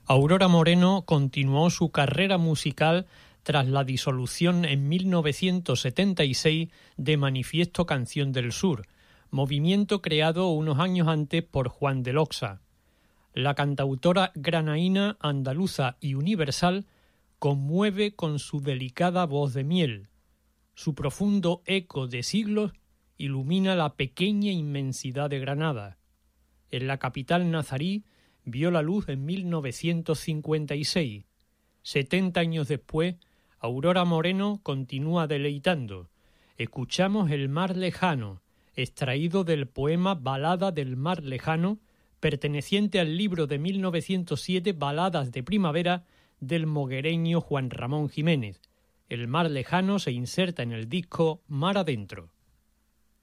Aurora Moreno continuó su carrera musical tras la disolución en 1976 de Manifiesto Canción del Sur, movimiento creado unos años antes por Juan de Loxa. La cantautora granaína, andaluza y universal conmueve con su delicada voz de miel. Su profundo eco de siglos ilumina la pequeña inmensidad de Granada. En la capital nazarí vio la luz en 1956. 70 años después, Aurora Moreno continúa deleitando. Escuchamos El mar lejano, extraído del poema Balada del mar lejano, perteneciente al libro de 1907 Baladas de primavera del moguereño Juan Ramón Jiménez. El mar lejano se inserta en el disco Mar adentro.